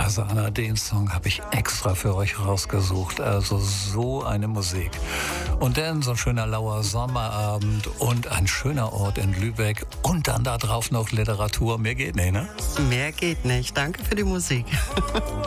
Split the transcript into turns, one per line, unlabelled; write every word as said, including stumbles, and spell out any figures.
Also Anna, den Song habe ich extra für euch rausgesucht. Also so eine Musik. Und dann so ein schöner lauer Sommerabend und ein schöner Ort in Lübeck und dann da drauf noch Literatur. Mehr geht nicht, ne?
Mehr geht nicht. Danke für die Musik.